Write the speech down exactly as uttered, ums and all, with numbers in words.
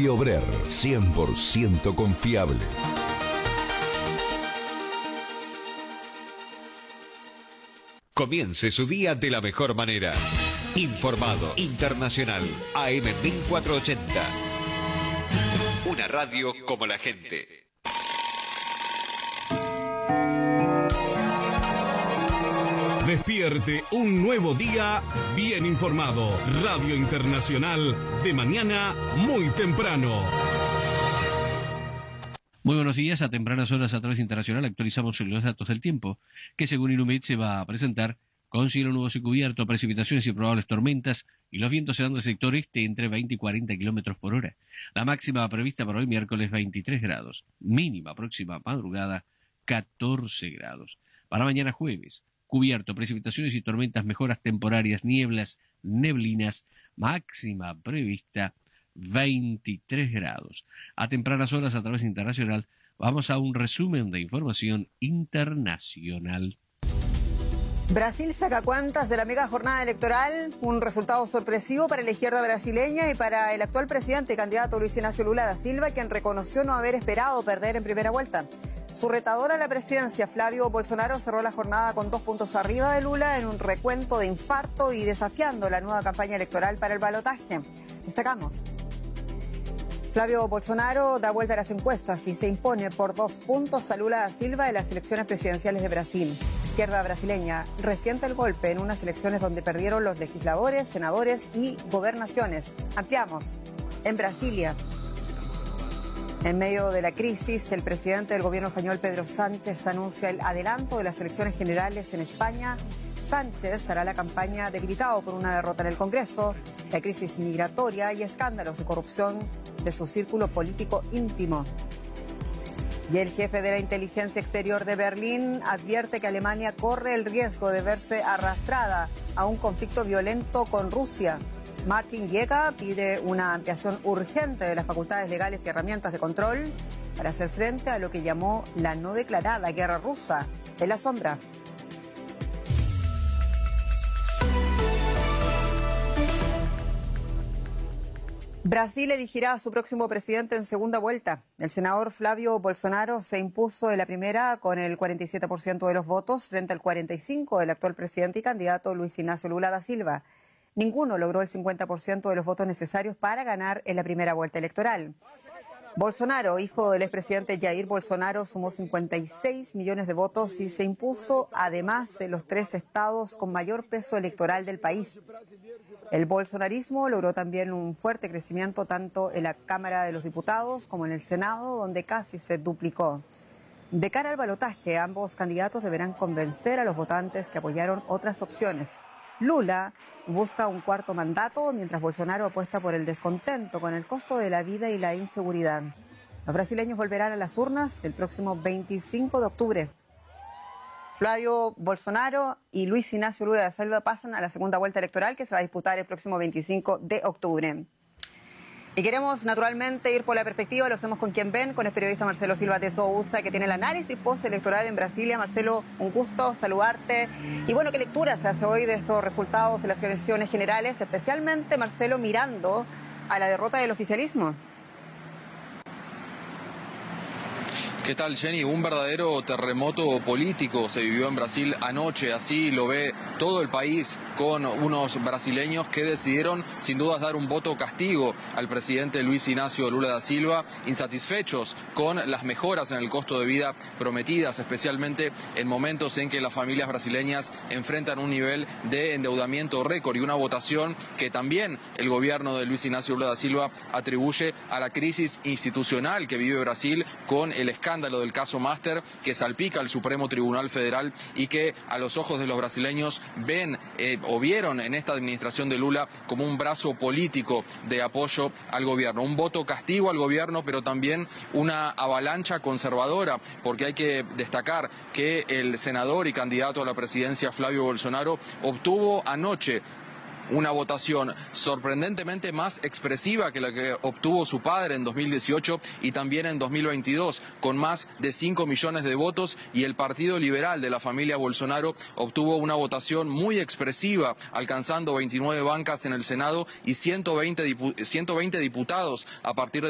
Brer, cien por ciento confiable. Comience su día de la mejor manera. Informado, internacional, A M mil cuatrocientos ochenta. Una radio como la gente. Despierte un nuevo día bien informado. Radio Internacional de mañana muy temprano. Muy buenos días. A tempranas horas a través de Internacional actualizamos los datos del tiempo, que según Inumet se va a presentar con cielo nuboso y cubierto, precipitaciones y probables tormentas, y los vientos serán del sector este entre veinte y cuarenta kilómetros por hora. La máxima prevista para hoy miércoles veintitrés grados, mínima próxima madrugada catorce grados. Para mañana jueves, cubierto, precipitaciones y tormentas, mejoras temporarias, nieblas, neblinas, máxima prevista veintitrés grados. A tempranas horas a través de Internacional vamos a un resumen de información internacional. Brasil saca cuentas de la mega jornada electoral, un resultado sorpresivo para la izquierda brasileña y para el actual presidente y candidato Luis Ignacio Lula da Silva, quien reconoció no haber esperado perder en primera vuelta. Su retador a la presidencia, Flavio Bolsonaro, cerró la jornada con dos puntos arriba de Lula en un recuento de infarto y desafiando la nueva campaña electoral para el balotaje. Destacamos: Flavio Bolsonaro da vuelta a las encuestas y se impone por dos puntos a Lula da Silva en las elecciones presidenciales de Brasil. Izquierda brasileña resiente el golpe en unas elecciones donde perdieron los legisladores, senadores y gobernaciones. Ampliamos en Brasilia. En medio de la crisis, el presidente del gobierno español, Pedro Sánchez, anuncia el adelanto de las elecciones generales en España. Sánchez hará la campaña debilitado por una derrota en el Congreso, la crisis migratoria y escándalos de corrupción de su círculo político íntimo. Y el jefe de la inteligencia exterior de Berlín advierte que Alemania corre el riesgo de verse arrastrada a un conflicto violento con Rusia. Martin Jäger pide una ampliación urgente de las facultades legales y herramientas de control para hacer frente a lo que llamó la no declarada guerra rusa en la sombra. Brasil elegirá a su próximo presidente en segunda vuelta. El senador Flavio Bolsonaro se impuso en la primera con el cuarenta y siete por ciento de los votos frente al cuarenta y cinco por ciento del actual presidente y candidato Luis Ignacio Lula da Silva. Ninguno logró el cincuenta por ciento de los votos necesarios para ganar en la primera vuelta electoral. Bolsonaro, hijo del expresidente Jair Bolsonaro, sumó cincuenta y seis millones de votos y se impuso además en los tres estados con mayor peso electoral del país. El bolsonarismo logró también un fuerte crecimiento tanto en la Cámara de los Diputados como en el Senado, donde casi se duplicó. De cara al balotaje, ambos candidatos deberán convencer a los votantes que apoyaron otras opciones. Lula busca un cuarto mandato, mientras Bolsonaro apuesta por el descontento con el costo de la vida y la inseguridad. Los brasileños volverán a las urnas el próximo veinticinco de octubre. Flavio Bolsonaro y Luis Ignacio Lula da Silva pasan a la segunda vuelta electoral que se va a disputar el próximo veinticinco de octubre. Y queremos naturalmente ir por la perspectiva, lo hacemos con quien ven, con el periodista Marcelo Silva de Sousa, que tiene el análisis postelectoral en Brasilia. Marcelo, un gusto saludarte. Y bueno, ¿qué lectura se hace hoy de estos resultados de las elecciones generales, especialmente, Marcelo, mirando a la derrota del oficialismo? ¿Qué tal, Jenny? Un verdadero terremoto político se vivió en Brasil anoche, así lo ve todo el país, con unos brasileños que decidieron sin dudas dar un voto castigo al presidente Luis Ignacio Lula da Silva, insatisfechos con las mejoras en el costo de vida prometidas, especialmente en momentos en que las familias brasileñas enfrentan un nivel de endeudamiento récord y una votación que también el gobierno de Luis Ignacio Lula da Silva atribuye a la crisis institucional que vive Brasil con el escándalo del caso Master, que salpica al Supremo Tribunal Federal y que a los ojos de los brasileños ven eh, o vieron en esta administración de Lula como un brazo político de apoyo al gobierno, un voto castigo al gobierno, pero también una avalancha conservadora, porque hay que destacar que el senador y candidato a la presidencia Flavio Bolsonaro obtuvo anoche una votación sorprendentemente más expresiva que la que obtuvo su padre en dos mil dieciocho y también en dos mil veintidós, con más de cinco millones de votos, y el Partido Liberal de la familia Bolsonaro obtuvo una votación muy expresiva, alcanzando veintinueve bancas en el Senado y ciento veinte diputados a partir de